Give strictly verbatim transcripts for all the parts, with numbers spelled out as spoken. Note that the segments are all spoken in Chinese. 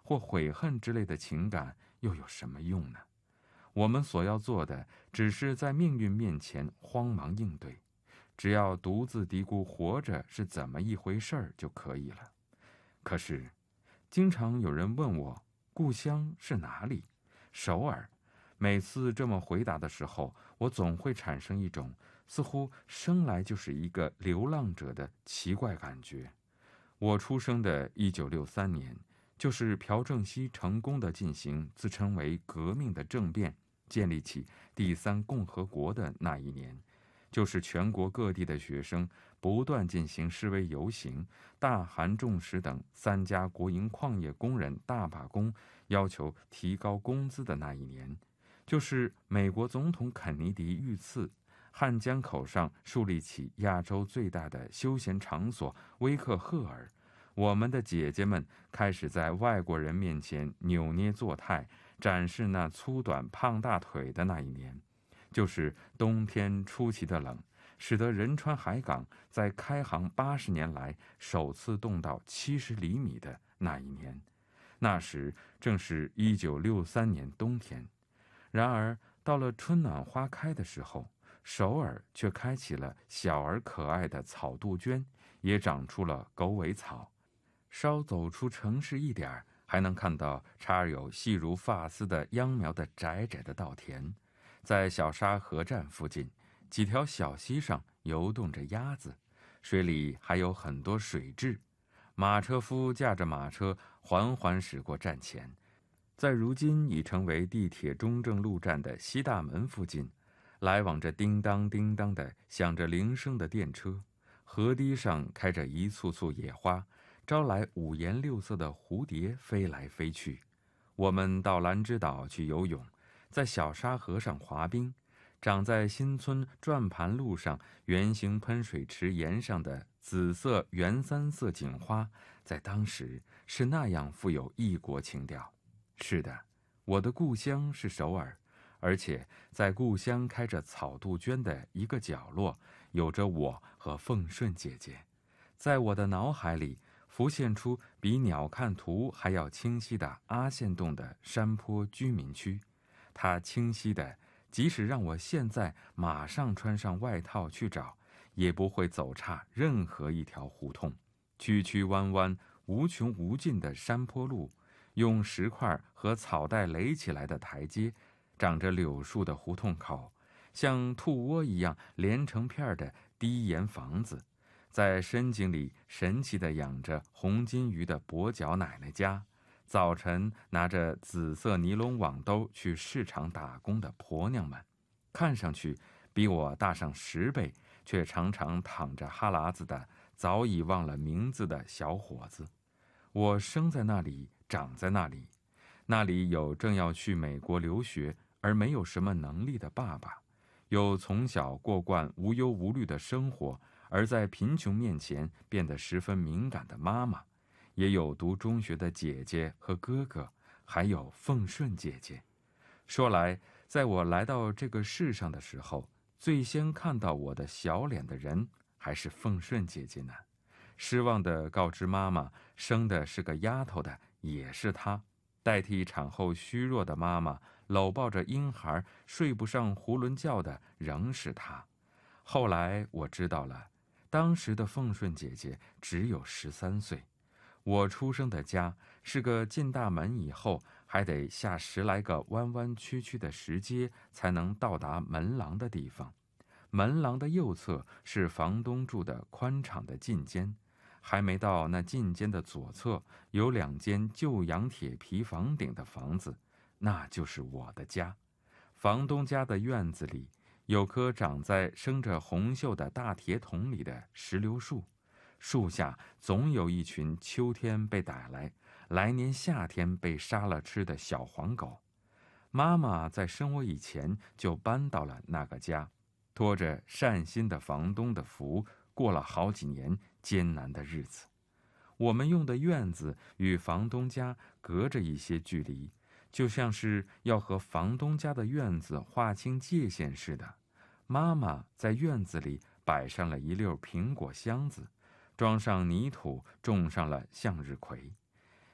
或悔恨之类的情感又有什么用呢？我们所要做的，只是在命运面前慌忙应对，只要独自嘀咕活着是怎么一回事儿就可以了。可是，经常有人问我，故乡是哪里？首尔。每次这么回答的时候，我总会产生一种似乎生来就是一个流浪者的奇怪感觉。我出生的一九六三年，就是朴正熙成功地进行自称为革命的政变，建立起第三共和国的那一年，就是全国各地的学生不断进行示威游行，大韩重实等三家国营矿业工人大罢工，要求提高工资的那一年，就是美国总统肯尼迪遇刺，汉江口上树立起亚洲最大的休闲场所威克赫尔，我们的姐姐们开始在外国人面前扭捏作态，展示那粗短胖大腿的那一年，就是冬天出奇的冷，使得仁川海港在开航八十年来首次冻到七十厘米的那一年。那时正是一九六三年冬天。然而到了春暖花开的时候，首尔却开启了小而可爱的草杜鹃，也长出了狗尾草。稍走出城市一点，还能看到插有细如发丝的秧苗的窄窄的稻田。在小沙河站附近，几条小溪上游动着鸭子，水里还有很多水蛭。马车夫驾着马车缓缓驶过站前。在如今已成为地铁中正路站的西大门附近，来往着叮当叮当的响着铃声的电车，河堤上开着一簇簇野花，招来五颜六色的蝴蝶飞来飞去。我们到兰芝岛去游泳，在小沙河上滑冰，长在新村转盘路上圆形喷水池沿上的紫色原三色锦花，在当时是那样富有异国情调。是的，我的故乡是首尔，而且在故乡开着草杜鹃的一个角落，有着我和凤顺姐姐。在我的脑海里浮现出比鸟瞰图还要清晰的阿县洞的山坡居民区，它清晰的即使让我现在马上穿上外套去找，也不会走差任何一条胡同。曲曲弯弯无穷无尽的山坡路，用石块和草带垒起来的台阶，长着柳树的胡同口，像兔窝一样连成片的低檐房子，在深井里神奇地养着红金鱼的跛脚奶奶家，早晨拿着紫色尼龙网兜去市场打工的婆娘们，看上去比我大上十倍，却常常淌着哈喇子的早已忘了名字的小伙子。我生在那里，长在那里，那里有正要去美国留学而没有什么能力的爸爸，有从小过惯无忧无虑的生活而在贫穷面前变得十分敏感的妈妈，也有读中学的姐姐和哥哥，还有凤顺姐姐。说来，在我来到这个世上的时候，最先看到我的小脸的人还是凤顺姐姐呢。失望地告知妈妈，生的是个丫头的也是她，代替产后虚弱的妈妈搂抱着婴孩睡不上囫囵觉的仍是她。后来我知道了，当时的凤顺姐姐只有十三岁。我出生的家是个进大门以后还得下十来个弯弯曲曲的石阶才能到达门廊的地方，门廊的右侧是房东住的宽敞的进间，还没到那进间的左侧有两间旧洋铁皮房顶的房子，那就是我的家。房东家的院子里有棵长在生着红锈的大铁桶里的石榴树，树下总有一群秋天被逮来，来年夏天被杀了吃的小黄狗。妈妈在生我以前就搬到了那个家，拖着善心的房东的福，过了好几年艰难的日子。我们用的院子与房东家隔着一些距离，就像是要和房东家的院子划清界限似的。妈妈在院子里摆上了一溜苹果箱子，装上泥土，种上了向日葵。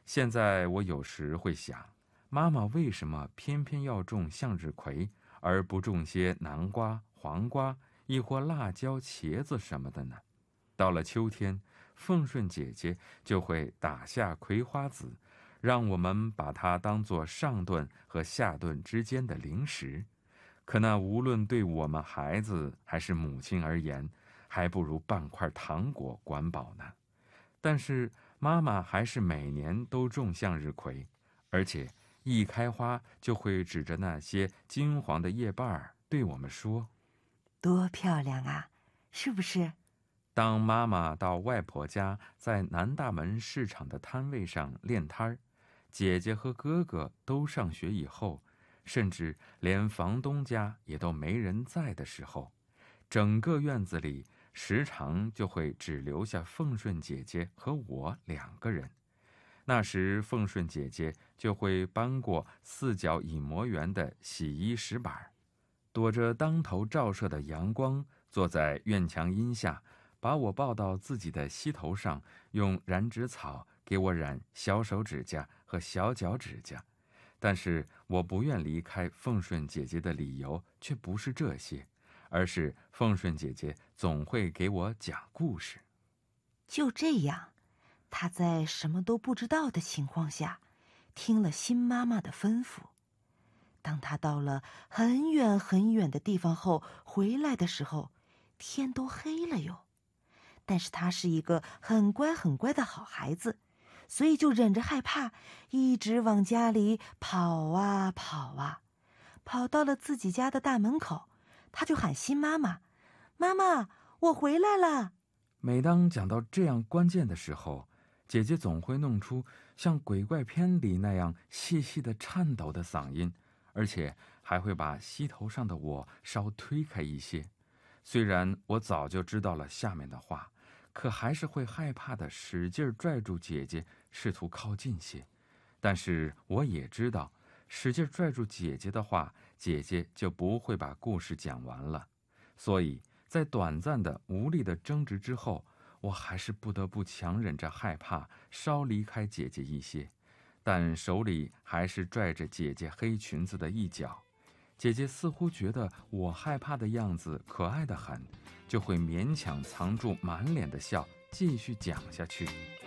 现在我有时会想，妈妈为什么偏偏要种向日葵，而不种些南瓜、黄瓜，亦或辣椒、茄子什么的呢？到了秋天，凤顺姐姐就会打下葵花籽，让我们把它当作上顿和下顿之间的零食。可那无论对我们孩子还是母亲而言，还不如半块糖果管饱呢。但是妈妈还是每年都种向日葵，而且一开花就会指着那些金黄的叶瓣对我们说：“ 多漂亮啊，是不是？” 当妈妈到外婆家在南大门市场的摊位上练摊儿，姐姐和哥哥都上学以后，甚至连房东家也都没人在的时候，整个院子里时常就会只留下凤顺姐姐和我两个人。那时凤顺姐姐就会搬过四角隐模园的洗衣石板，躲着当头照射的阳光，坐在院墙荫下，把我抱到自己的膝头上，用染指草给我染小手指甲和小脚指甲。但是我不愿离开凤顺姐姐的理由却不是这些，而是凤顺姐姐总会给我讲故事。 就这样，她在什么都不知道的情况下，听了新妈妈的吩咐。当她到了很远很远的地方后回来的时候，天都黑了哟。但是她是一个很乖很乖的好孩子，所以就忍着害怕，一直往家里跑啊跑啊。跑到了自己家的大门口，她就喊新妈妈：“妈妈，我回来了。” 每当讲到这样关键的时候，姐姐总会弄出像鬼怪片里那样细细的颤抖的嗓音，而且还会把膝头上的我稍推开一些。虽然我早就知道了下面的话，可还是会害怕的使劲拽住姐姐，试图靠近些。但是我也知道，使劲拽住姐姐的话，姐姐就不会把故事讲完了。所以在短暂的无力的争执之后，我还是不得不强忍着害怕，稍离开姐姐一些，但手里还是拽着姐姐黑裙子的一角。姐姐似乎觉得我害怕的样子可爱得很，就会勉强藏住满脸的笑，继续讲下去。